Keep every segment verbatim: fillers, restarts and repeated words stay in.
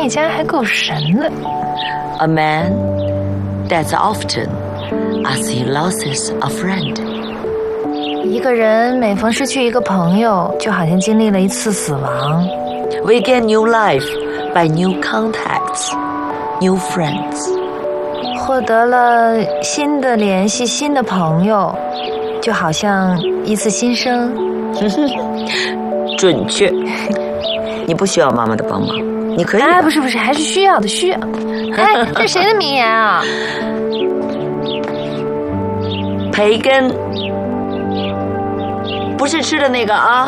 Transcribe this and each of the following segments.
那家还够神的。 A man dies often as he loses a friend. 一个人每逢失去一个朋友，就好像经历了一次死亡。 We get new life by new contacts, new friends. 获得了新的联系，新的朋友，就好像一次新生。 准确。你不需要妈妈的帮忙，你可以。 哎，不是不是，还是需要的，需要。哎，这谁的名言啊？ 培根，不是吃的那个啊。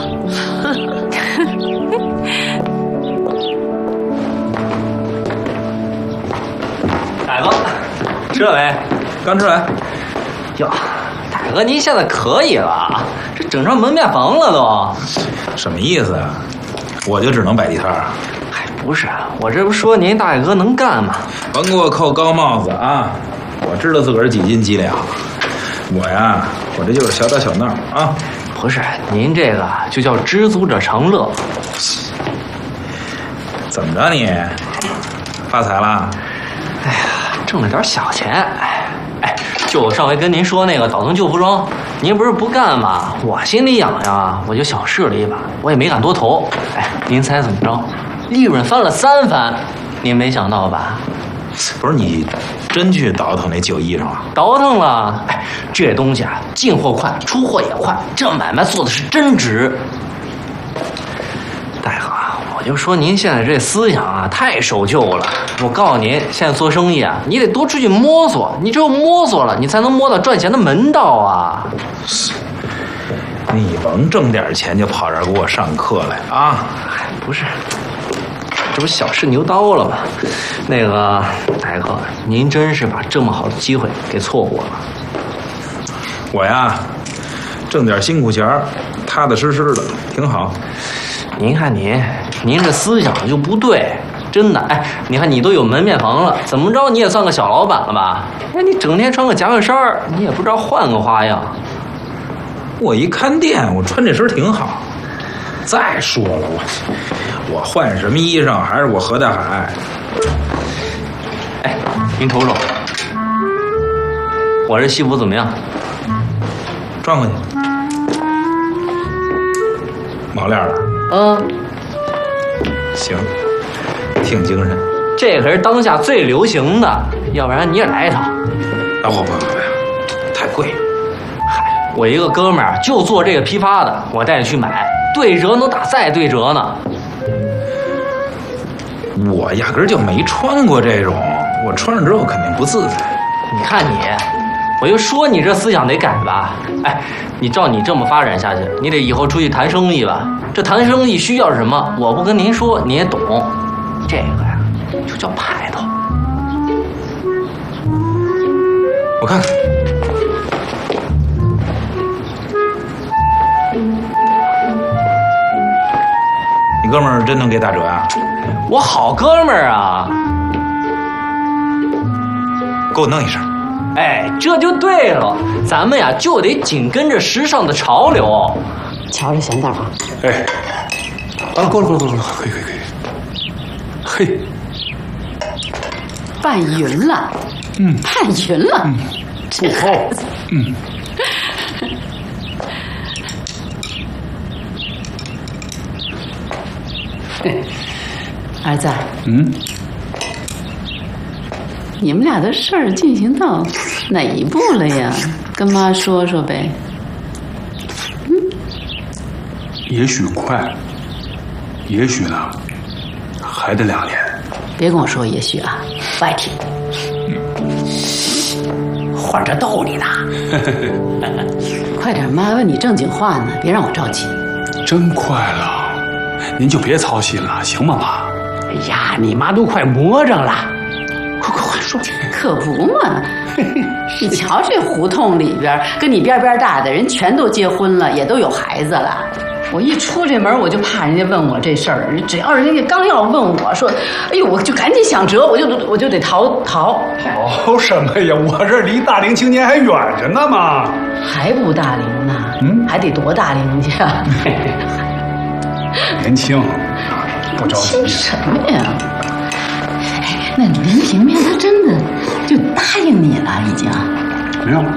大哥，吃了没？ 刚吃完。 哟，大哥，您现在可以了，这整成门面房了都。 什么意思啊？我就只能摆地摊啊？ 嗨，不是，我这不说您大哥能干吗？ 甭给我扣高帽子啊！我知道自个儿几斤几两。我呀，我这就是小打小闹啊。 不是，您这个就叫知足者常乐。 怎么着你？发财了？ 哎呀，挣了点小钱。哎，就我上回跟您说那个倒腾旧服装，您不是不干吗？我心里痒痒啊，我就小试了一把，我也没敢多投。哎，您猜怎么着？利润翻了三番，您没想到吧？ 不是你真去倒腾那旧衣裳了？ 倒腾了。哎，这东西啊，进货快，出货也快，这买卖做的是真值。大哥，我就说您现在这思想啊，太守旧了。我告诉您，现在做生意啊，你得多出去摸索，你只有摸索了，你才能摸到赚钱的门道啊。 你甭挣点钱就跑这儿给我上课来啊！ 哎，不是，这不小试牛刀了吗？那个大哥，您真是把这么好的机会给错过了。 我呀，挣点辛苦钱儿，踏踏实实的，挺好。 您看您，您这思想就不对，真的。哎，你看你都有门面房了，怎么着你也算个小老板了吧？哎，你整天穿个夹克衫儿，你也不知道换个花样。 我一看店，我穿这身挺好。再说了，我我换什么衣裳，还是我何大海。 哎，您瞅瞅，我这戏服怎么样？ 转回去。毛链的。 嗯， 行，挺精神。 这可是当下最流行的，要不然你也来一套。 啊，不不不不，太贵。 嗨，我一个哥们儿就做这个批发的，我带你去买，对折能打再对折呢。 我压根儿就没穿过这种，我穿上之后肯定不自在。 你看你，我就说你这思想得改吧。哎，你照你这么发展下去，你得以后出去谈生意吧。这谈生意需要什么？我不跟您说，你也懂。这个呀，就叫派头。 我看看。你哥们儿真能给打折啊？ 我好哥们儿啊！ 给我弄一身。 哎，这就对了，咱们呀就得紧跟着时尚的潮流。 瞧着咸蛋啊！ 哎，啊，够了够了够了够了，可以可以可以。嘿， 拌匀了， 嗯， 拌匀了， 嗯， 这孩子， 嗯。 儿子， 嗯， 你们俩的事儿进行到哪一步了呀？跟妈说说呗。 嗯，也许快，也许呢，还得两年。 别跟我说也许啊，不爱听。换着逗你呢。快点，妈问你正经话呢，别让我着急。 真快了，您就别操心了，行吗，妈？ 哎呀，你妈都快魔怔了，快快快说！可不嘛，你瞧这胡同里边，跟你边边大的人全都结婚了，也都有孩子了。我一出这门，我就怕人家问我这事儿，只要人家刚要问我说，哎呦，我就赶紧想辙，我就我就得逃逃。 逃什么呀？我这离大龄青年还远着呢嘛。 还不大龄呢？ 嗯， 还得多大龄去啊？ 年轻，不着急。 什么呀？ 那林平平她真的就答应你了，已经？ 没有，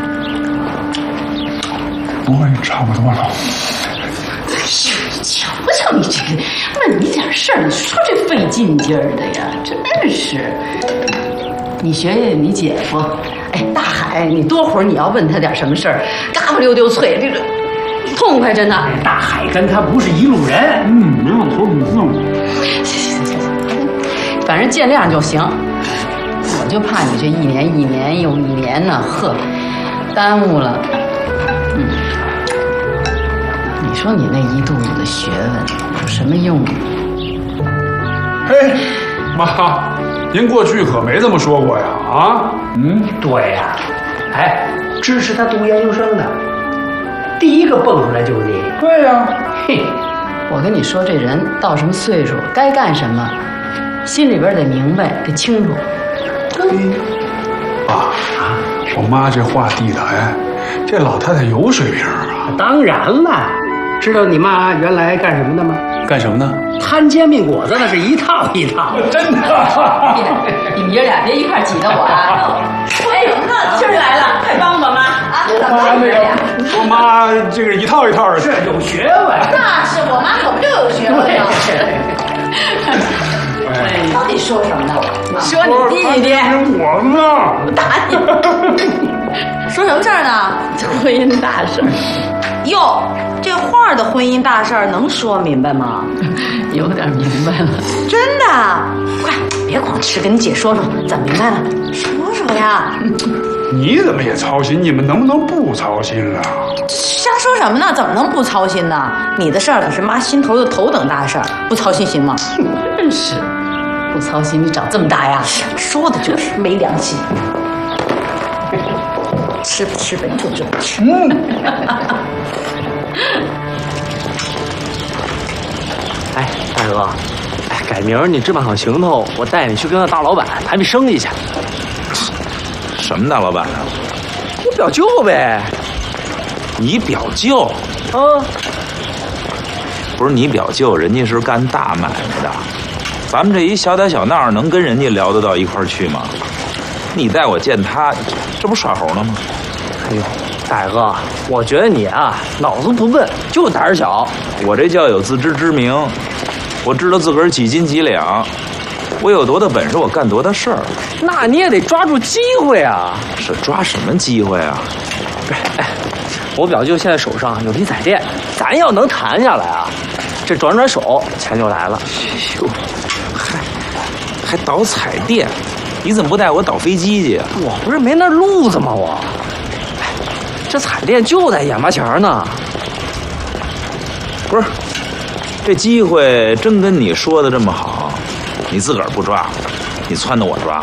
不会差不多了。 哎呦，瞧瞧你这个，问你点事儿，你说这费劲劲儿的呀，真是。你学学你姐夫，哎，大海，你多会儿你要问他点什么事儿，嘎巴溜丢脆，这个痛快着呢。 大海跟他不是一路人。 嗯，没有错，没错。 行行行行，反正见谅就行。我就怕你这一年一年又一年呢，呵，耽误了。嗯，你说你那一肚子的学问有什么用啊？ 哎，妈，您过去可没这么说过呀？啊？ 嗯，对呀、啊。哎，支持他读研究生的，第一个蹦出来就是你。 对呀、啊。 嘿，我跟你说，这人到什么岁数，该干什么，心里边得明白，得清楚。 嗯。爸啊，我妈这话地的，哎，这老太太有水平啊。 当然了，知道你妈原来干什么的吗？ 干什么呢？ 摊煎饼果子那是一套一套， 真的。 你们爷俩别一块挤得我啊！说什么呢？今儿来了，快帮帮妈啊！ 我妈那个，我妈这个一套一套的， 是有学问。 那是我妈可不就有学问吗？ 哎， 到底说什么呢？说你弟弟， 我呢？ 我打你！ 说什么事儿呢？ 婚姻大事。 哟，这画的婚姻大事儿能说明白吗？ 有点明白了。 真的？快，别光吃，跟你姐说说，怎么明白了？说说呀。 你怎么也操心？你们能不能不操心啊？ 瞎说什么呢？怎么能不操心呢？你的事儿可是妈心头的头等大事儿，不操心行吗？ 真是，不操心你长这么大呀？ 说的就是没良心。吃不吃本就这么吃。 嗯。 哎，大哥，哎，改明儿你置办好行头，我带你去跟那大老板谈笔生意去。 什么大老板啊？ 我表舅呗。 你表舅？ 嗯。 不是你表舅，人家是干大买卖的，咱们这一小打小闹能跟人家聊得到一块儿去吗？你带我见他，这不耍猴呢吗？ 哎呦，大哥，我觉得你啊脑子不笨，就胆儿小。 我这叫有自知之明，我知道自个儿几斤几两，我有多大本事，我干多大事儿。 那你也得抓住机会啊！ 是抓什么机会啊？ 不是，哎，我表舅现在手上有批彩电，咱要能谈下来啊，这转转手钱就来了。 哎呦，还还倒彩电，你怎么不带我倒飞机去啊？ 我不是没那路子吗？我，哎，这彩电就在眼巴前呢。 不是，这机会真跟你说的这么好，你自个儿不抓，你撺掇我抓？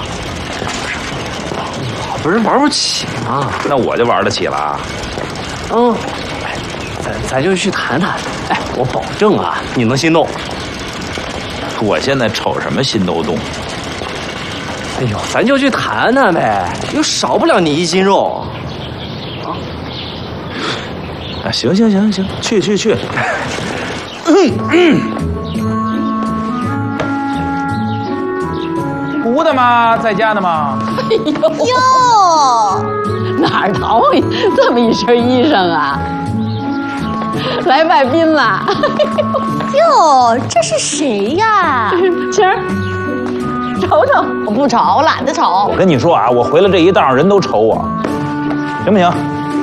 我不是玩不起吗？ 那我就玩得起了。 嗯，哎，咱咱就去谈谈。哎，我保证啊，你能心动。 我现在瞅什么心都动。 哎呦，咱就去谈谈呗，又少不了你一斤肉。 啊，行行行行，去去去。嗯嗯。胡大妈在家呢吗？ 哎呦哟，哪儿淘这么一身衣裳啊？来外宾了。 哟，这是谁呀？ 晴儿，瞅瞅。 我不瞅，懒得瞅。 我跟你说啊，我回来这一道人都瞅我，行不行？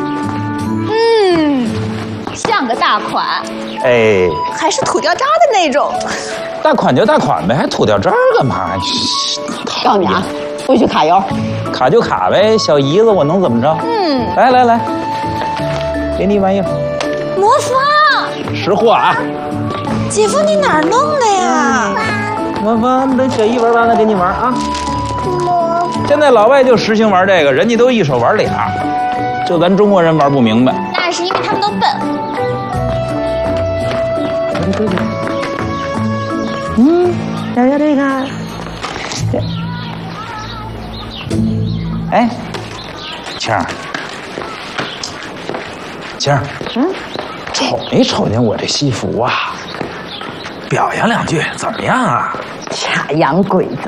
嗯，像个大款。 哎， 还是土掉渣的那种。 大款就大款呗，还土掉渣干嘛？ 告诉你啊，不许卡油。 卡就卡呗，小姨子我能怎么着？ 嗯， 来来来，给你玩意儿。 魔方。 识货啊！ 姐夫，你哪儿弄的呀？ 魔方，等小姨玩完了给你玩啊。 魔方。 现在老外就实行玩这个，人家都一手玩俩，就咱中国人玩不明白。 那是因为他们都笨。 嗯，要不要这个？哎，晴儿，晴儿，嗯，瞅没瞅见我这西服啊？表扬两句怎么样啊？ 假洋鬼子，